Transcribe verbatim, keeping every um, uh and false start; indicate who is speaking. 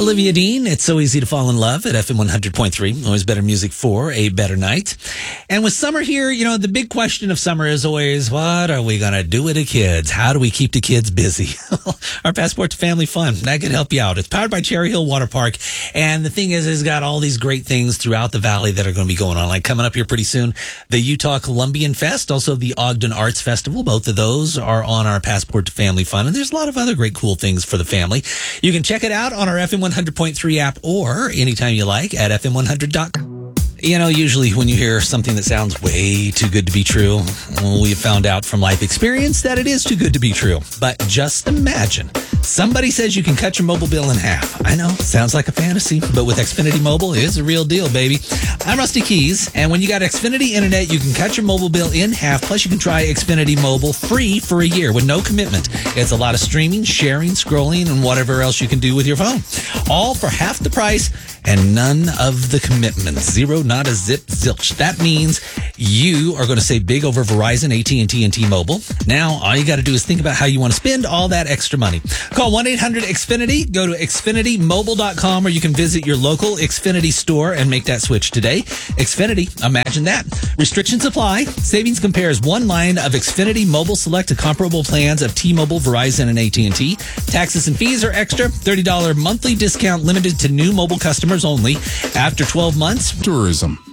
Speaker 1: Olivia Dean, It's So Easy to Fall in Love at F M one hundred point three. Always better music for a better night. And with summer here, you know, the big question of summer is always, what are we going to do with the kids? How do we keep the kids busy? Our Passport to Family Fun, that could help you out. It's powered by Cherry Hill Water Park. And the thing is, it's got all these great things throughout the valley that are going to be going on. Like coming up here pretty soon, the Utah Columbian Fest, also the Ogden Arts Festival. Both of those are on our Passport to Family Fun. And there's a lot of other great cool things for the family. You can check it out on our F M one hundred point three app or anytime you like at F M one hundred dot com. You know, usually when you hear something that sounds way too good to be true, well, we have found out from life experience that it is too good to be true. But just imagine somebody says you can cut your mobile bill in half. I know, sounds like a fantasy, but with Xfinity Mobile, it's a real deal, baby. I'm Rusty Keys, and when you got Xfinity Internet, you can cut your mobile bill in half. Plus, you can try Xfinity Mobile free for a year with no commitment. It's a lot of streaming, sharing, scrolling, and whatever else you can do with your phone. All for half the price and none of the commitments. Zero, not a zip, zilch. That means you are going to save big over Verizon, A T and T, and T-Mobile. Now, all you got to do is think about how you want to spend all that extra money. Call one eight hundred X Finity, go to Xfinity Mobile dot com, or you can visit your local Xfinity store and make that switch today. Xfinity, imagine that. Restrictions apply. Savings compares one line of Xfinity Mobile Select to comparable plans of T-Mobile, Verizon, and A T and T. Taxes and fees are extra. thirty dollars monthly discount limited to new mobile customers only. After twelve months,
Speaker 2: tourism.